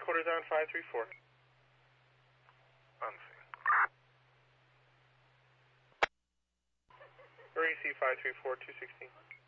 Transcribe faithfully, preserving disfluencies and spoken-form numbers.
quarters on five three four. On scene. R E C five three four, two sixteen.